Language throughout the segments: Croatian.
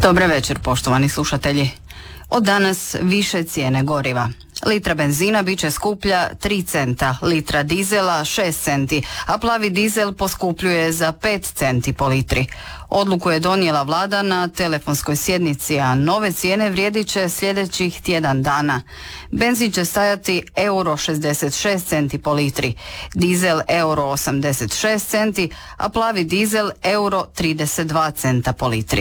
Dobar večer, poštovani slušatelji. Od danas više cijene goriva. Litra benzina bit će skuplja 3 centa, litra dizela 6 centi, a plavi dizel poskupljuje za 5 centi po litri. Odluku je donijela vlada na telefonskoj sjednici, a nove cijene vrijedit će sljedećih tjedan dana. Benzin će stajati euro 66 centi po litri, dizel euro 86 centi, a plavi dizel euro 32 centa po litri.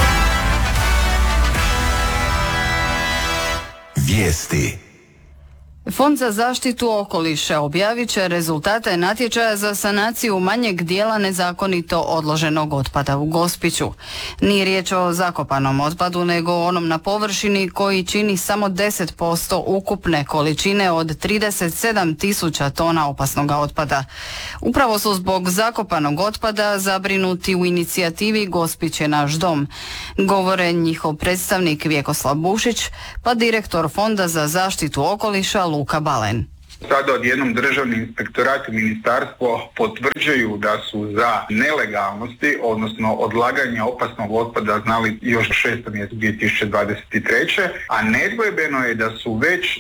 Vijesti. Fond za zaštitu okoliša objavit će rezultate natječaja za sanaciju manjeg dijela nezakonito odloženog otpada u Gospiću. Nije riječ o zakopanom otpadu, nego onom na površini koji čini samo 10% ukupne količine od 37.000 tona opasnog otpada. Upravo su zbog zakopanog otpada zabrinuti u inicijativi Gospić je naš dom. Govore njihov predstavnik Vjekoslav Bušić, pa direktor Fonda za zaštitu okoliša Luka Balen. Sada odjednom državni inspektorat i ministarstvo potvrđuju da su za nelegalnosti, odnosno odlaganje opasnog otpada znali još 6. mjesecu 2023. A nedvojbeno je da su već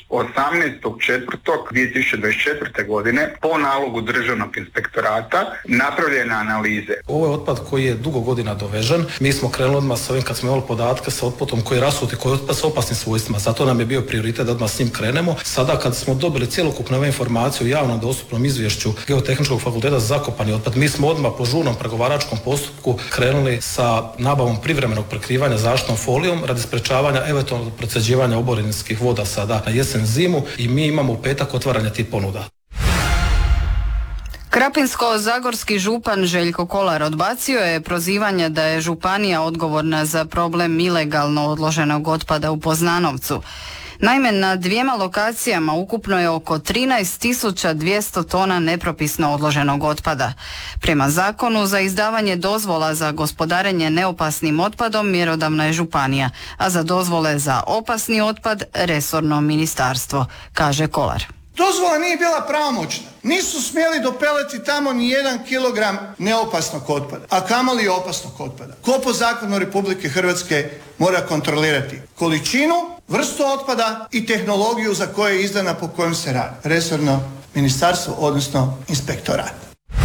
18.4.2024. godine po nalogu državnog inspektorata napravljene analize. Ovo je otpad koji je dugo godina dovežen. Mi smo krenuli odmah s ovim kad smo imali podatke sa otpadom koji je rasuti, koji je otpad s opasnim svojstvima. Zato nam je bio prioritet da odmah s njim krenemo. Sada kad smo dobili cjelokupnu ove informacije u javnom dostupnom izvješću Geotehničkog fakulteta za zakopani otpad, mi smo odmah po žurnom pregovaračkom postupku krenuli sa nabavom privremenog prekrivanja zaštitnom folijom radi sprečavanja eventualnog procjeđivanja oborinskih voda sada na jesen zimu i mi imamo u petak otvaranje tih ponuda. Krapinsko-zagorski župan Željko Kolar odbacio je prozivanje da je županija odgovorna za problem ilegalno odloženog otpada u Poznanovcu. Naime, na 2 lokacijama ukupno je oko 13.200 tona nepropisno odloženog otpada. Prema zakonu za izdavanje dozvola za gospodarenje neopasnim otpadom mjerodavna je županija, a za dozvole za opasni otpad resorno ministarstvo, kaže Kolar. Dozvola nije bila pravomoćna. Nisu smjeli dopeleti tamo ni 1 kilogram neopasnog otpada, a kamoli opasnog otpada. Ko po zakonu Republike Hrvatske mora kontrolirati količinu, vrstu otpada i tehnologiju za koje je izdana po kojem se radi. Resorno ministarstvo, odnosno inspektorat.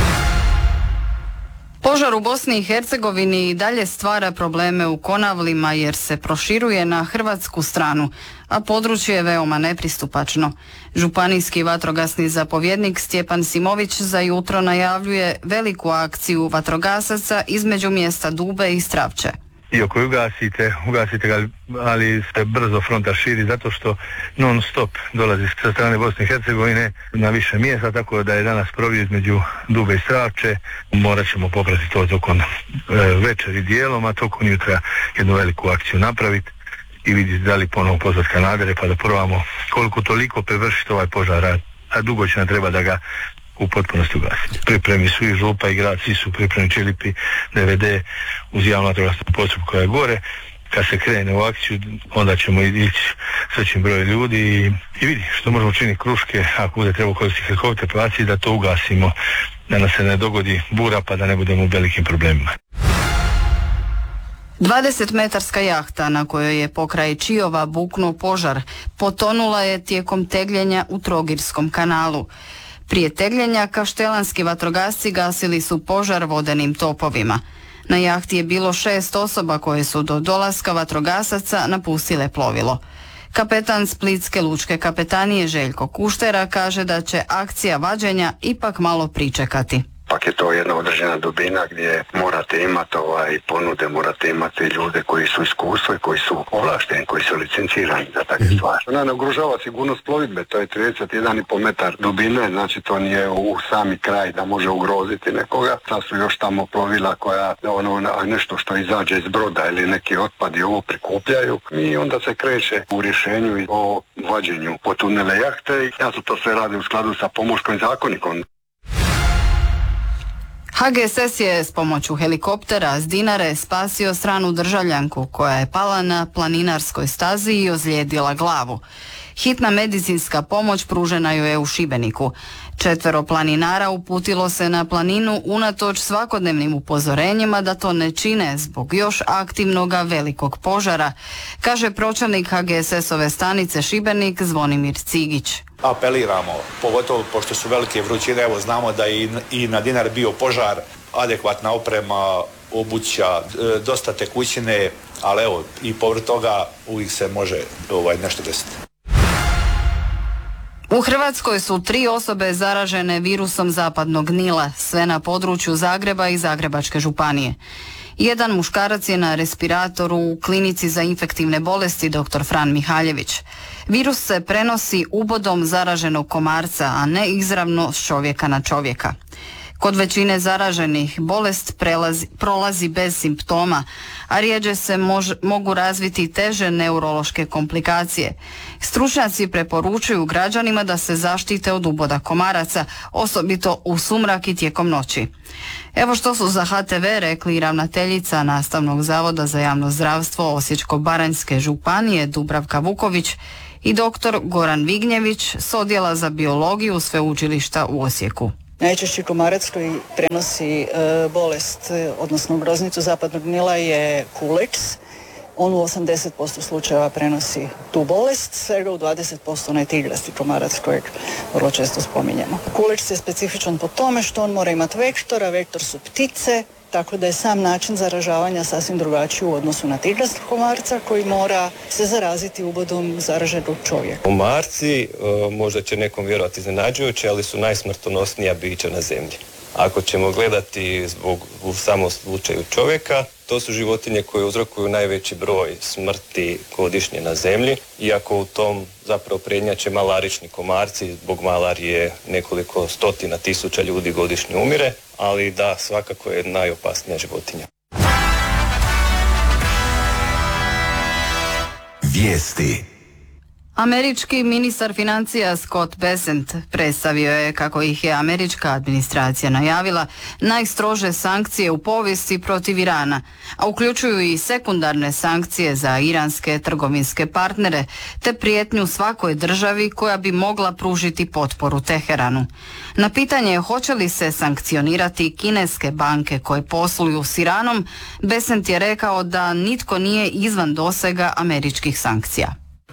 Požar u Bosni i Hercegovini i dalje stvara probleme u Konavlima jer se proširuje na hrvatsku stranu, a područje je veoma nepristupačno. Županijski vatrogasni zapovjednik Stjepan Simović za jutro najavljuje veliku akciju vatrogasaca između mjesta Dube i Stravče. Iako ugasite ga, ali se brzo fronta širi zato što non stop dolazi sa strane Bosne i Hercegovine na više mjesta, tako da je danas provio između Dube i Stravče. Morat ćemo popratiti to tokom večeri dijelom, a tokom jutra jednu veliku akciju napraviti i vidjeti da li ponovo pozvati kanadere pa da probamo koliko toliko prevršiti ovaj požar, a dugo će nam treba da ga u potpunosti ugasiti. Pripremi su i župa i grad, svi su pripremni Čilipi, DVD uz javnu vatrogasnu postrojbu koja je gore. Kad se krene u akciju, onda ćemo ići s većim brojem ljudi i vidi što možemo učiniti kruške, ako bude treba koristiti helikopter paciji, da to ugasimo, da nam se ne dogodi bura pa da ne budemo u velikim problemima. 20-metarska jahta na kojoj je pokraj Čiova buknuo požar potonula je tijekom tegljenja u Trogirskom kanalu. Prije tegljenja kaštelanski vatrogasci gasili su požar vodenim topovima. Na jahti je bilo 6 osoba koje su do dolaska vatrogasaca napustile plovilo. Kapetan Splitske lučke kapetanije Željko Kuštera kaže da će akcija vađenja ipak malo pričekati. Pak je to jedna određena dubina gdje morate imati ponude, morate imati ljude koji su iskustvo i koji su ovlašteni, koji su licencirani za takve stvari. Ona ne ugrožava sigurnost plovidbe, to je 31,5 metar dubine, znači to nije u sami kraj da može ugroziti nekoga. Sad su još tamo plovila koja nešto što izađe iz broda ili neki otpad i ovo prikupljaju i onda se kreće u rješenju o vađenju potunele jahte. Ja su to sve radi u skladu sa Pomorskim zakonikom. HGSS je s pomoću helikoptera s Dinare spasio stranu državljanku koja je pala na planinarskoj stazi i ozlijedila glavu. Hitna medicinska pomoć pružena joj je u Šibeniku. 4 planinara uputilo se na planinu unatoč svakodnevnim upozorenjima da to ne čine zbog još aktivnog velikog požara, kaže pročelnik HGSS-ove stanice Šibenik Zvonimir Cigić. Apeliramo, pogotovo pošto su velike vrućine, evo znamo da je i na Dinari bio požar, adekvatna oprema, obuća, dosta tekućine, ali evo i povrh toga uvijek se može nešto desiti. U Hrvatskoj su 3 osobe zaražene virusom zapadnog Nila, sve na području Zagreba i Zagrebačke županije. Jedan muškarac je na respiratoru u klinici za infektivne bolesti dr. Fran Mihaljević. Virus se prenosi ubodom zaraženog komarca, a ne izravno s čovjeka na čovjeka. Kod većine zaraženih bolest prolazi bez simptoma, a rijeđe se mogu razviti teže neurološke komplikacije. Stručnjaci preporučuju građanima da se zaštite od uboda komaraca, osobito u sumrak i tijekom noći. Evo što su za HTV rekli ravnateljica Nastavnog zavoda za javno zdravstvo Osječko-baranjske županije Dubravka Vuković i dr. Goran Vignjević s odjela za biologiju Sveučilišta u Osijeku. Najčešći komarac koji prenosi bolest, odnosno groznicu zapadnog Nila je kuleks. On u 80% slučajeva prenosi tu bolest, svega u 20% onaj tigrasti komarac kojeg vrlo često spominjemo. Kuleks je specifičan po tome što on mora imati vektor, a vektor su ptice, tako da je sam način zaražavanja sasvim drugačiji u odnosu na tigrastog komarca koji mora se zaraziti ubodom zaraženog čovjeka. Komarci, možda će nekom vjerovati iznenađujuće, ali su najsmrtonosnija bića na zemlji. Ako ćemo gledati u samom slučaju čovjeka, to su životinje koje uzrokuju najveći broj smrti godišnje na zemlji, iako u tom zapravo prednjače malarični komarci, zbog malarije nekoliko stotina tisuća ljudi godišnje umire, ali da, svakako je najopasnija životinja. Vijesti. Američki ministar financija Scott Bessent predstavio je, kako ih je američka administracija najavila, najstrože sankcije u povijesti protiv Irana, a uključuju i sekundarne sankcije za iranske trgovinske partnere, te prijetnju svakoj državi koja bi mogla pružiti potporu Teheranu. Na pitanje hoće li se sankcionirati kineske banke koje posluju s Iranom, Bessent je rekao da nitko nije izvan dosega američkih sankcija.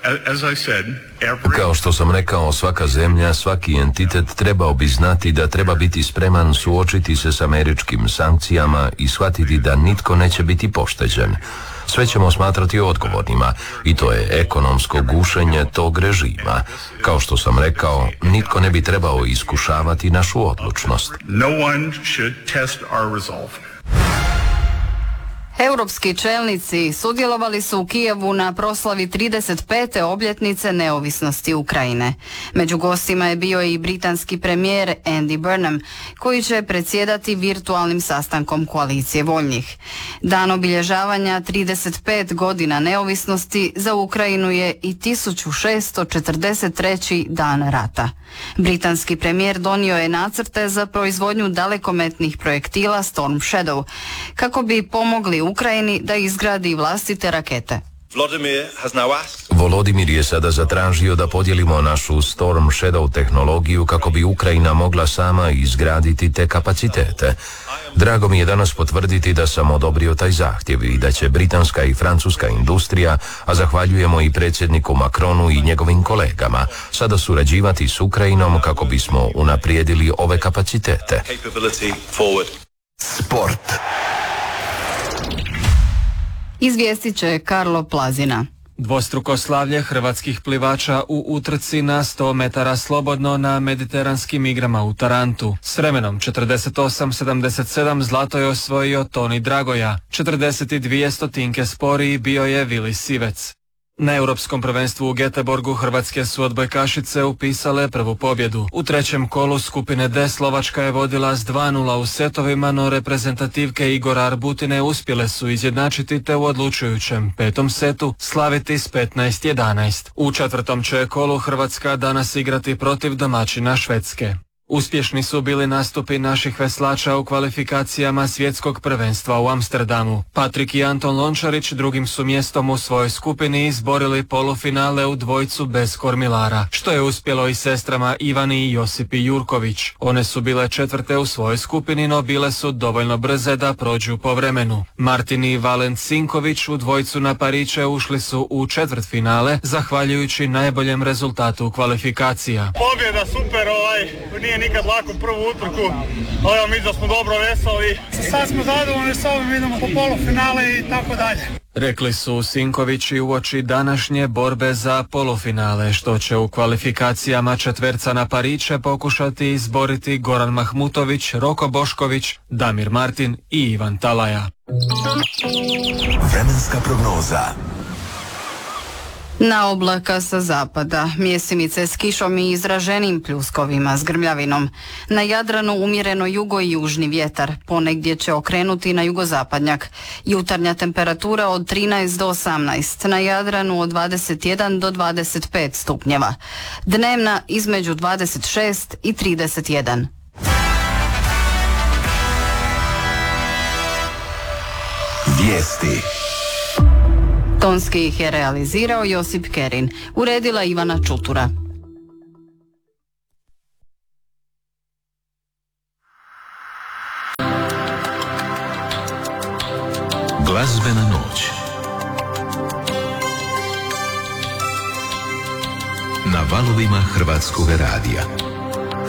Kao što sam rekao, svaka zemlja, svaki entitet trebao bi znati da treba biti spreman suočiti se s američkim sankcijama i shvatiti da nitko neće biti pošteđen. Sve ćemo smatrati odgovornima i to je ekonomsko gušenje tog režima. Kao što sam rekao, nitko ne bi trebao iskušavati našu odlučnost. Europski čelnici sudjelovali su u Kijevu na proslavi 35. obljetnice neovisnosti Ukrajine. Među gostima je bio i britanski premijer Andy Burnham, koji će predsjedati virtualnim sastankom koalicije voljnih. Dan obilježavanja 35 godina neovisnosti za Ukrajinu je i 1643. dan rata. Britanski premijer donio je nacrte za proizvodnju dalekometnih projektila Storm Shadow, kako bi pomogli Ukrajini da izgradi vlastite rakete. Volodimir je sada zatražio da podijelimo našu Storm Shadow tehnologiju kako bi Ukrajina mogla sama izgraditi te kapacitete. Drago mi je danas potvrditi da sam odobrio taj zahtjev i da će britanska i francuska industrija, a zahvaljujemo i predsjedniku Macronu i njegovim kolegama, sada surađivati s Ukrajinom kako bismo unaprijedili ove kapacitete. Sport. Izvijestit će Karlo Plazina. Dvostruko slavlje hrvatskih plivača u utrci na 100 metara slobodno na mediteranskim igrama u Tarantu. S vremenom 48:77 zlato je osvojio Toni Dragoja, 42 stotinke sporiji bio je Vili Sivec. Na europskom prvenstvu u Göteborgu hrvatske su odbojkašice upisale prvu pobjedu. U trećem kolu skupine D Slovačka je vodila s 2:0 u setovima, no reprezentativke Igora Arbutine uspjele su izjednačiti te u odlučujućem 5. setu slaviti s 15:11. U četvrtom će kolu Hrvatska danas igrati protiv domaćina Švedske. Uspješni su bili nastupi naših veslača u kvalifikacijama svjetskog prvenstva u Amsterdamu. Patrik i Anton Lončarić drugim su mjestom u svojoj skupini izborili polufinale u dvojcu bez kormilara, što je uspjelo i sestrama Ivani i Josipi Jurković. One su bile četvrte u svojoj skupini, no bile su dovoljno brze da prođu po vremenu. Martin i Valent Sinković u dvojcu na pariće ušli su u četvrtfinale, zahvaljujući najboljem rezultatu kvalifikacija. Pobjeda, super, nije nikad lako prvu utrku, ali mi da smo dobro veslali. Sad smo zadovoljni s ovim, idemo po polufinale i tako dalje. Rekli su Sinkovići uoči današnje borbe za polufinale, što će u kvalifikacijama četverca na pariće pokušati izboriti Goran Mahmutović, Roko Bošković, Damir Martin i Ivan Talaja. Vremenska prognoza. Na oblaka sa zapada, mjesimice s kišom i izraženim pljuskovima s grmljavinom. Na Jadranu umjereno jugo i južni vjetar, ponegdje će okrenuti na jugozapadnjak. Jutarnja temperatura od 13 do 18, na Jadranu od 21 do 25 stupnjeva. Dnevna između 26 i 31. Vijesti. Tonski ih je realizirao Josip Kerin, uredila Ivana Čutura. Glazbena noć na valovima Hrvatskog radija.